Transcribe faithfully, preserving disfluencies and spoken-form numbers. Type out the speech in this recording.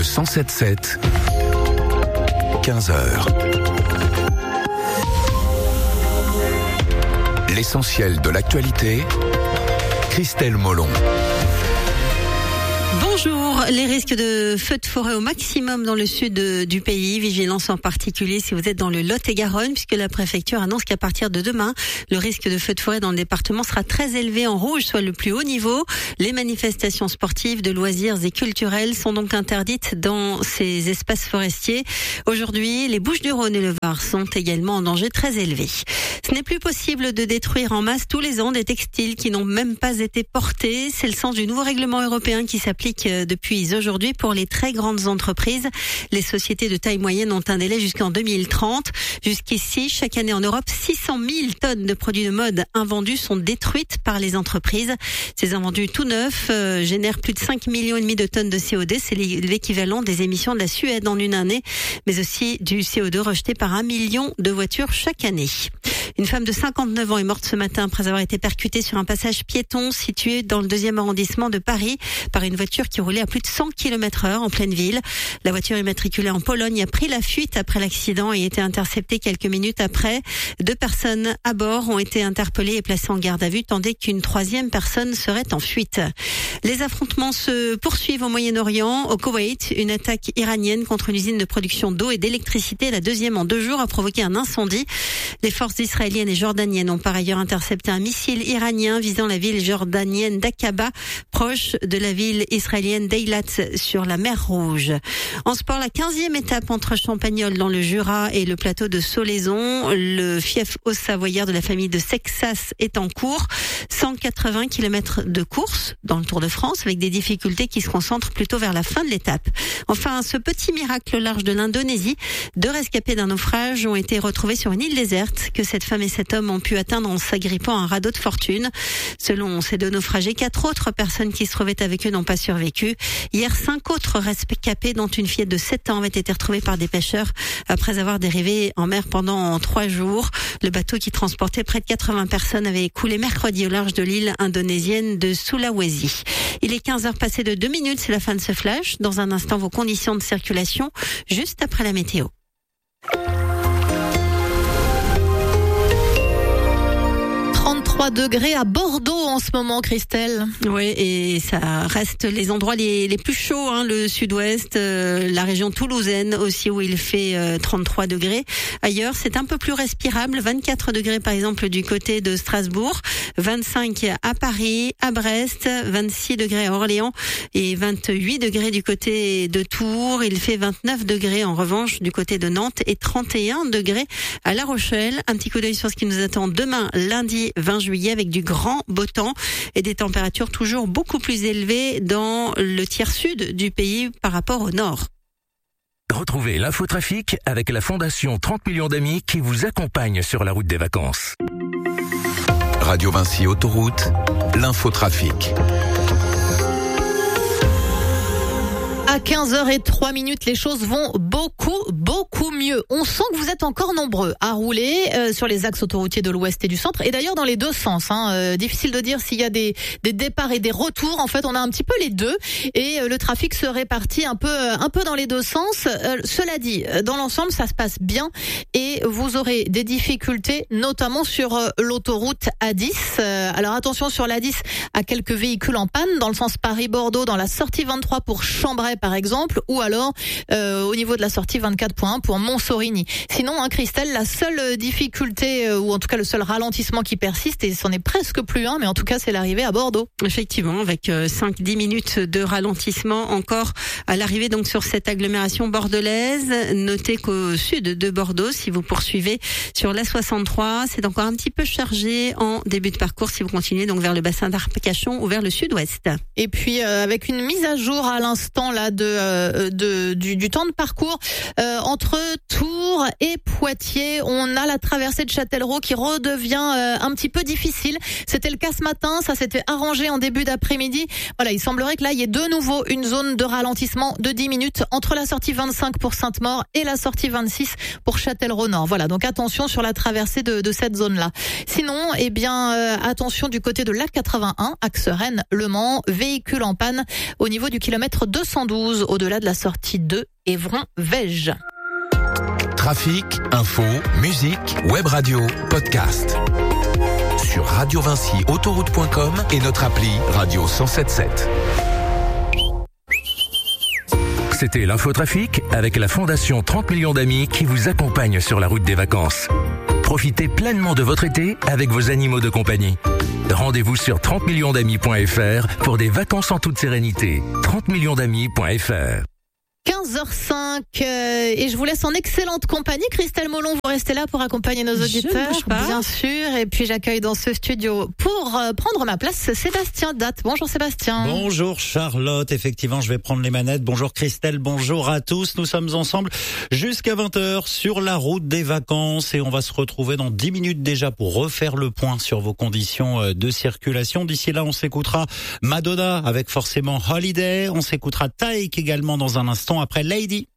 cent sept sept, quinze heures. L'essentiel de l'actualité, Christelle Molon. Bonjour, les risques de feux de forêt au maximum dans le sud du pays. Vigilance en particulier si vous êtes dans le Lot-et-Garonne, puisque la préfecture annonce qu'à partir de demain, le risque de feux de forêt dans le département sera très élevé en rouge, soit le plus haut niveau. Les manifestations sportives, de loisirs et culturelles sont donc interdites dans ces espaces forestiers. Aujourd'hui, les Bouches-du-Rhône et le Var sont également en danger très élevé. Ce n'est plus possible de détruire en masse tous les ans des textiles qui n'ont même pas été portés. C'est le sens du nouveau règlement européen qui s'applique depuis aujourd'hui pour les très grandes entreprises. Les sociétés de taille moyenne ont un délai jusqu'en deux mille trente. Jusqu'ici, chaque année en Europe, six cent mille tonnes de produits de mode invendus sont détruites par les entreprises. Ces invendus tout neufs euh, génèrent plus de cinq millions et demi de tonnes de C O deux. C'est l'équivalent des émissions de la Suède en une année, mais aussi du C O deux rejeté par un million de voitures chaque année. Une femme de cinquante-neuf ans est morte ce matin après avoir été percutée sur un passage piéton situé dans le deuxième arrondissement de Paris par une voiture qui roulait à plus de cent kilomètres heure en pleine ville. La voiture immatriculée en Pologne a pris la fuite après l'accident et a été interceptée quelques minutes après. Deux personnes à bord ont été interpellées et placées en garde à vue, tandis qu'une troisième personne serait en fuite. Les affrontements se poursuivent au Moyen-Orient. Au Koweït, une attaque iranienne contre une usine de production d'eau et d'électricité, la deuxième en deux jours, a provoqué un incendie. Les forces israéliennes et jordaniennes ont par ailleurs intercepté un missile iranien visant la ville jordanienne d'Aqaba, proche de la ville israélienne d'Eilat sur la mer Rouge. En sport, la quinzième étape entre Champagnole dans le Jura et le plateau de Solaison. Le fief haut-savoyard de la famille de Sexas est en cours. cent quatre-vingts kilomètres de course dans le Tour de France avec des difficultés qui se concentrent plutôt vers la fin de l'étape. Enfin, ce petit miracle au large de l'Indonésie. Deux rescapés d'un naufrage ont été retrouvés sur une île déserte que cette femme et cet homme ont pu atteindre en s'agrippant à un radeau de fortune. Selon ces deux naufragés, quatre autres personnes qui se trouvaient avec eux n'ont pas survécu. Hier, cinq autres rescapés, dont une fillette de sept ans, avaient été retrouvés par des pêcheurs après avoir dérivé en mer pendant trois jours. Le bateau qui transportait près de quatre-vingts personnes avait coulé mercredi au large de l'île indonésienne de Sulawesi. Il est quinze heures passées de deux minutes, c'est la fin de ce flash. Dans un instant, vos conditions de circulation, juste après la météo. trente-trois degrés à Bordeaux en ce moment, Christelle. Oui, et ça reste les endroits les, les plus chauds, hein, le sud-ouest, euh, la région toulousaine aussi où il fait euh, trente-trois degrés. Ailleurs, c'est un peu plus respirable, vingt-quatre degrés par exemple du côté de Strasbourg, vingt-cinq à Paris, à Brest, vingt-six degrés à Orléans et vingt-huit degrés du côté de Tours. Il fait vingt-neuf degrés en revanche du côté de Nantes et trente et un degrés à La Rochelle. Un petit coup d'œil sur ce qui nous attend demain, lundi vingt juillet, avec du grand beau temps et des températures toujours beaucoup plus élevées dans le tiers sud du pays par rapport au nord. Retrouvez l'infotrafic avec la Fondation trente millions d'amis qui vous accompagne sur la route des vacances. Radio Vinci Autoroute, l'infotrafic. À quinze heures zéro trois, les choses vont beaucoup, beaucoup mieux. On sent que vous êtes encore nombreux à rouler euh, sur les axes autoroutiers de l'ouest et du centre, et d'ailleurs dans les deux sens. Hein. Euh, difficile de dire s'il y a des, des départs et des retours. En fait, on a un petit peu les deux, et euh, le trafic se répartit un peu, un peu dans les deux sens. Euh, cela dit, dans l'ensemble, ça se passe bien, et vous aurez des difficultés, notamment sur euh, l'autoroute A dix. Euh, alors attention sur l'A dix à quelques véhicules en panne dans le sens Paris-Bordeaux, dans la sortie vingt-trois pour Chambray par exemple, ou alors euh, au niveau de la sortie vingt-quatre point un pour Montsorigny. Sinon, hein, Christelle, la seule difficulté, euh, ou en tout cas le seul ralentissement qui persiste, et c'en est presque plus un, mais en tout cas c'est l'arrivée à Bordeaux. Effectivement, avec euh, cinq à dix minutes de ralentissement encore à l'arrivée donc sur cette agglomération bordelaise. Notez qu'au sud de Bordeaux, si vous poursuivez sur l'A soixante-trois, c'est encore un petit peu chargé en début de parcours si vous continuez donc vers le bassin d'Arcachon ou vers le sud-ouest. Et puis euh, avec une mise à jour à l'instant là de, euh, de du, du temps de parcours euh, entre Tours et Poitiers, on a la traversée de Châtellerault qui redevient euh, un petit peu difficile. C'était le cas ce matin, ça s'était arrangé en début d'après-midi. Voilà, il semblerait que là il y ait de nouveau une zone de ralentissement de dix minutes entre la sortie vingt-cinq pour Sainte-Maure et la sortie vingt-six pour Châtellerault Nord. Voilà, donc attention sur la traversée de, de cette zone-là. Sinon, eh bien euh, attention du côté de l'A quatre-vingt-un, axe Rennes-Le Mans, véhicule en panne au niveau du kilomètre deux cent douze. Toulouse, au-delà de la sortie de Évron-Vège. Trafic, info, musique, web radio, podcast. Sur radio vinci autoroute point com et notre appli Radio cent sept sept. C'était l'infotrafic avec la Fondation trente millions d'amis qui vous accompagne sur la route des vacances. Profitez pleinement de votre été avec vos animaux de compagnie. Rendez-vous sur trente millions d'amis point f r pour des vacances en toute sérénité. trente millions d'amis point f r. quinze heures cinq euh, et je vous laisse en excellente compagnie. Christelle Molon, vous restez là pour accompagner nos auditeurs, je ne bouge pas. Bien sûr. Et puis j'accueille dans ce studio pour euh, prendre ma place Sébastien Date. Bonjour Sébastien. Bonjour Charlotte, effectivement je vais prendre les manettes. Bonjour Christelle, bonjour à tous. Nous sommes ensemble jusqu'à vingt heures sur la route des vacances et on va se retrouver dans dix minutes déjà pour refaire le point sur vos conditions de circulation. D'ici là on s'écoutera Madonna avec forcément Holiday. On s'écoutera Taïk également dans un instant après Lady.